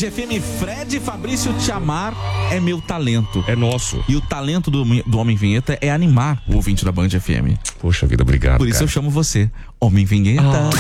FM, Fred Fabrício, te amar é meu talento. É nosso. E o talento do Homem Vinheta é animar o ouvinte da Band FM. Poxa vida, obrigado. Por isso cara. eu chamo você, Homem Vinheta.